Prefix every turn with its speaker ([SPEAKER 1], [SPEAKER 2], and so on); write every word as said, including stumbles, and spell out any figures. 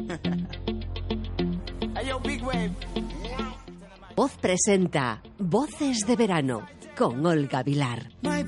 [SPEAKER 1] Voz presenta Voces de Verano con Olga Vilar.